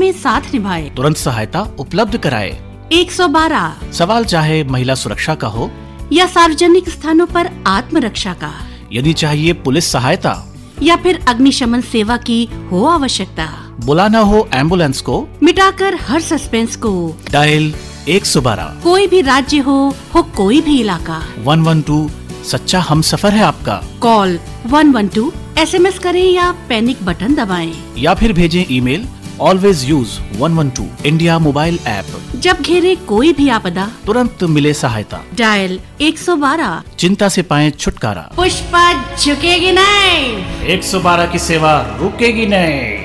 में साथ निभाए, तुरंत सहायता उपलब्ध कराए। 112 सवाल चाहे महिला सुरक्षा का हो या सार्वजनिक स्थानों पर आत्मरक्षा का, यदि चाहिए पुलिस सहायता या फिर अग्निशमन सेवा की हो आवश्यकता, बुलाना हो एम्बुलेंस को, मिटाकर हर सस्पेंस को, डायल 112। कोई भी राज्य हो कोई भी इलाका, 112 सच्चा हम सफर है आपका। कॉल 112, SMS करें या पैनिक बटन दबाएं, या फिर भेजें email always use 112 India mobile app. जब घेरे कोई भी आपदा, तुरंत मिले सहायता, डायल 112। चिंता से पाएं छुटकारा। पुष्पा झुकेगी नहीं, 112 की सेवा रुकेगी नहीं।